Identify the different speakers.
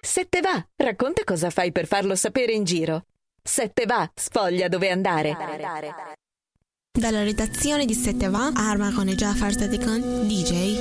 Speaker 1: Se te va, racconta cosa fai per farlo sapere in giro. Se te va, sfoglia dove andare.
Speaker 2: Dalla redazione di Se te va, Arma con Jafar Sadekan, DJ.